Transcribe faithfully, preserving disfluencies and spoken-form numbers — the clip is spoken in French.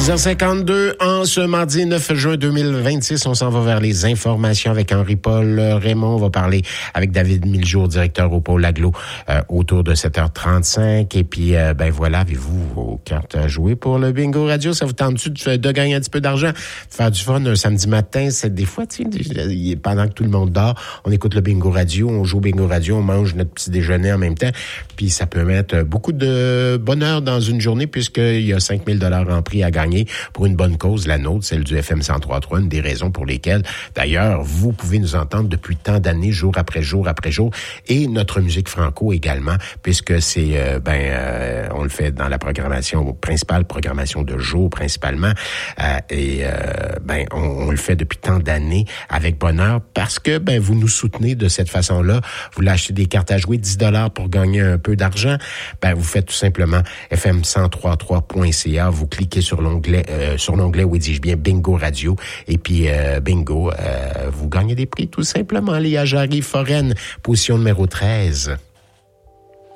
six heures cinquante-deux, en ce mardi neuf juin deux mille vingt-six, on s'en va vers les informations avec Henri-Paul Raymond. On va parler avec David Miljour, directeur au pôle Aglo, euh, autour de sept heures trente-cinq. Et puis, euh, ben voilà, avez-vous vos cartes à jouer pour le Bingo Radio? Ça vous tente-tu de, de gagner un petit peu d'argent? De faire du fun un samedi matin? C'est des fois, tu sais, pendant que tout le monde dort, on écoute le Bingo Radio, on joue au Bingo Radio, on mange notre petit déjeuner en même temps. Puis ça peut mettre beaucoup de bonheur dans une journée puisqu'il y a cinq mille dollars en prix à gagner pour une bonne cause, la nôtre, celle du F M cent trois trois, une des raisons pour lesquelles, d'ailleurs, vous pouvez nous entendre depuis tant d'années, jour après jour après jour, et notre musique franco également, puisque c'est, euh, ben, euh, on le fait dans la programmation principale, programmation de jour principalement, euh, et euh, ben, on, on le fait depuis tant d'années avec bonheur, parce que, ben, vous nous soutenez de cette façon-là. Vous voulez acheter des cartes à jouer, dix dollars pour gagner un peu d'argent, ben, vous faites tout simplement F M cent trois trois point C A, vous cliquez sur l'onglet, euh, sur l'onglet, oui, dis-je bien, Bingo Radio, et puis euh, bingo, euh, vous gagnez des prix tout simplement. Léa Jarry, Foraine, position numéro treize.